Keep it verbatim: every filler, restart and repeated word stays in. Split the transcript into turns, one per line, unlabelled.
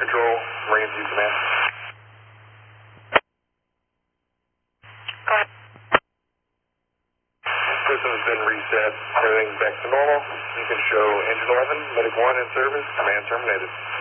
Control, Marine View Command.
Go ahead.
System's been reset. Everything's back to normal. You can show engine eleven, medic one in service, command terminated.